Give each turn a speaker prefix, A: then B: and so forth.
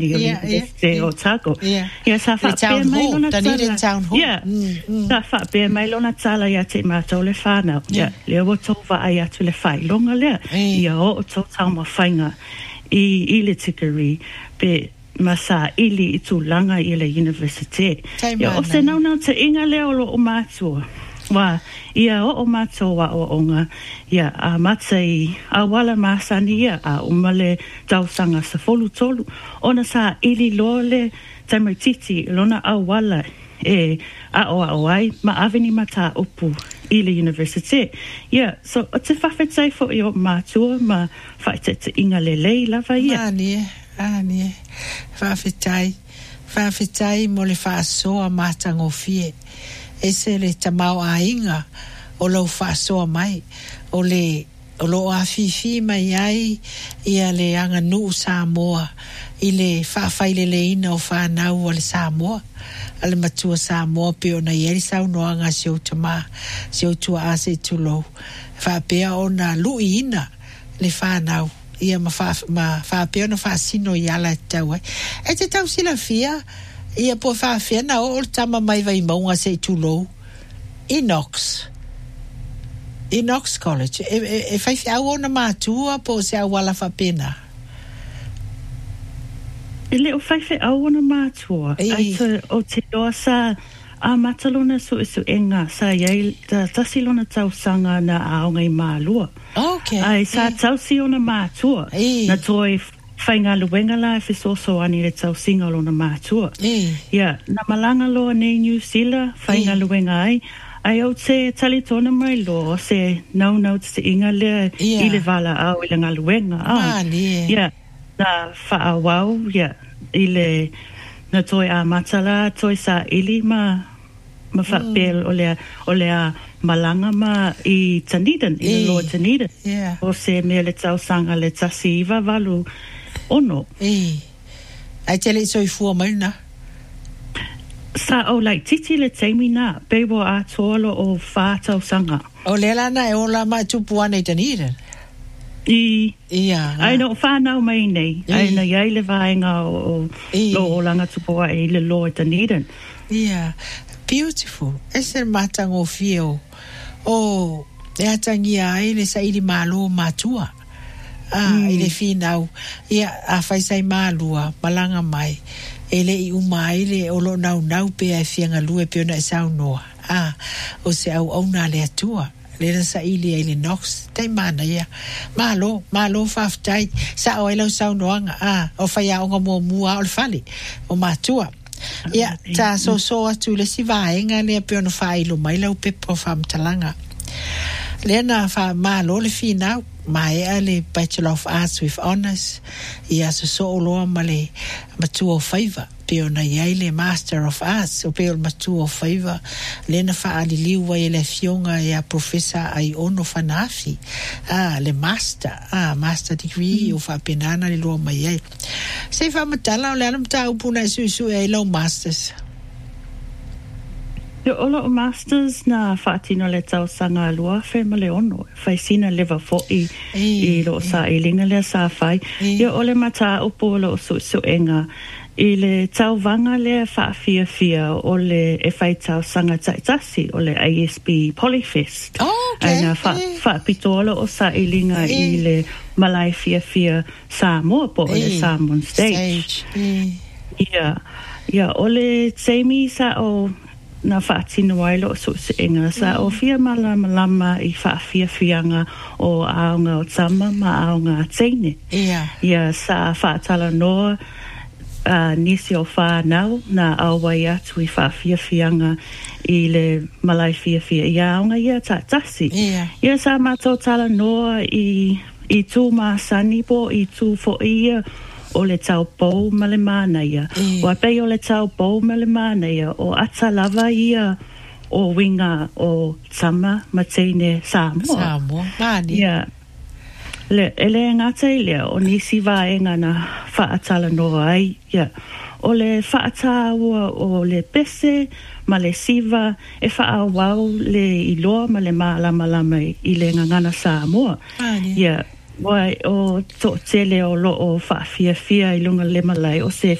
A: o Otago. Ia sa fa pe mai lona tala. Ia. Sa fa pe mai lona tala ia te mātou le whānau. Ia. Lea o tau wa ai atu le whai longa lea. Ia o tau tau ma whainga i le tikari pe masa ili i tu langa i le universite. Ia o se nau te inga leo lo o mātua. Wa ia o mātua wa o onga. Ia a matai a wala masani ia a umale tausanga sa folu tolu. Ona sa ili lole tamaititi lona a wala e a o ai ma aveni mata upu i le universite. Ia, so o te whawhetai fo i o mātua ma whaite te inga le lei lava ia.
B: Anie, whawhetai mo le whaasoa mātango fie. E se le tamau a inga o lau whaasoa mai, o lo a fifi mai ai ia le anga nuu Samoa, i le whaafai le ina o whanau o le Samoa, ale matua Samoa pe o na ieri sau noanga si o tama, si o tua ase tulo, whaapea o na lui ina le whanau, ia ma whaapea o na whaasino i ala tau ai. E te tau sila fia, ia po whaafea na o tama mai vai maunga se tulo, Inox College. E whaifi au o na mātua po se au wala whapena.
A: E leo whaifi au o na mātua. Ai o te doa sa a matalona su enga sa iei tasilona tau sanga na aonga i mālua.
B: Okay.
A: Ai sa tau si o na mātua. Na toi whainga luenga la e fisoso ani le tau singa lo na mātua. Ia, na malanga loa nei New Zealand, whainga luenga ai. Ai au te tali tona mai lo se nau te inga le i le vala au i le ngaluenga. Ia, na whaawau, ia, i le na toi a matala, toi sa ili ma whapel o le a malanga ma i Dunedin, i le loa Dunedin. O se mea le tau sanga le tasi iwa walu ono.
B: Ai te le soi fua mai na?
A: Sa o lai titi le teimi na, bebo a tolo o whātau sanga.
B: O le lana e o la mai tupu ane i Dunedin?
A: Ai no whanau mai nei. Ai na iei le vaenga o lo o langa tupua e le lo i Dunedin.
B: Beautiful. E se matango fio. O e atangi ai le sa ili malo matua. I le finau. Ia a whaisai malua, malanga mai. Ele i umai le o lo nau pe ai fianga lue pe ona e sau noa. O se au na le atua. Le na sa ili ai le Knox. Tai mana ia. Malo whaftai. Sa o e lau sau noanga. O whai aonga mua o le fale. O matua. Ia, ta so atu le si vaenga le pe ona whailo mai lau pe po whamtalanga. Le na wha malo le finau. Mai ale Bachelor of Arts with Honours. Ia so loa ma le matua o whaiva. Pe ona iai le Master of Arts. O pe o matua o whaiva. Le na wha ali liwa e le fionga e a Professor ai ono whanafi. Le Master. Master degree o wha penana le loa mai iai. Se wha matala o le anam ta upuna su e lau Masters.
A: Yo ola o masters na whaatino le tau sanga alua whai ma le ono. Whai sina lewa fo'i i lo sa i linga lea sa whai. Yo ole mata upo lo su enga. I le tau vanga lea whaafia o le e whai tau sanga taitasi o le ASB Polyfest. Aina whaapitola o sa i linga i le malai fia Samoa po o le Samoan stage. Ia ole teimi sa o na whaatino wailo so se enga sa o fia malama i whaafianga o aonga o tama ma aonga teine. Ia sa whaatala noa nisi o whanau na awai atu i whaafianga i le malai fia ia aonga ia tasi. Ia sa mato tala noa i tū maasani po i tū fo ia o le tau pou ma le mana ia. O apei o le tau pou ma le mana ia. O ata lava ia o winga o tama ma teine Samoa.
B: Mani.
A: Ia. Ele ngata ilea o nisi vaenga na whaatala noa ai. Ia. O le whaataua o le pese ma le siva e whaawau le iloa ma le malama i le ngangana Samoa. Ia. Wai o to tele o lo o fa fia i lunga le malai o se